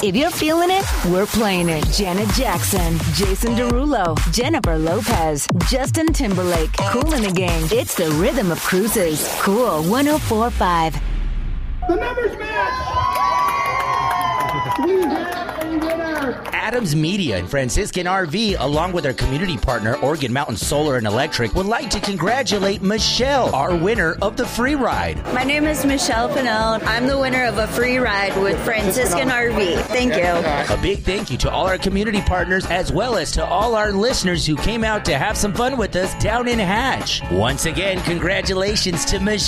If you're feeling it, we're playing it. Janet Jackson, Jason Derulo, Jennifer Lopez, Justin Timberlake, Kool and the Gang. It's the rhythm of cruises. Cool 104.5. The numbers match. We have a winner. Adams Media and Franciscan RV, along with our community partner, Oregon Mountain Solar and Electric, would like to congratulate Michelle, our winner of the free ride. My name is Michelle Pinnell. I'm the winner of a free ride with Franciscan RV. Thank you. A big thank you to all our community partners, as well as to all our listeners who came out to have some fun with us down in Hatch. Once again, congratulations to Michelle.